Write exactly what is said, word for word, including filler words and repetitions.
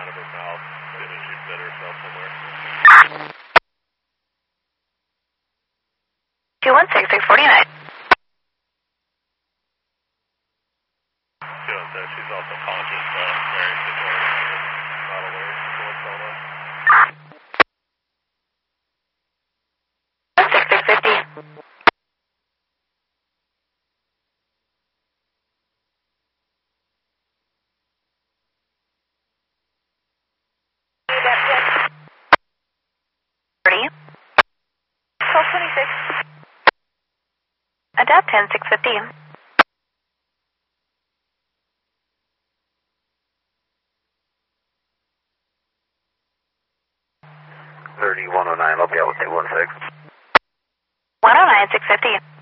of her mouth as soon as she bit herself somewhere. two one six, six forty-nine. two one six, she's also conscious, but very situated. Not alert to what's going on. six six fifty. thirty. twelve twenty-six. Adapt ten six fifty. thirty one oh nine, I'll be able to say one six. one oh nine, six fifty.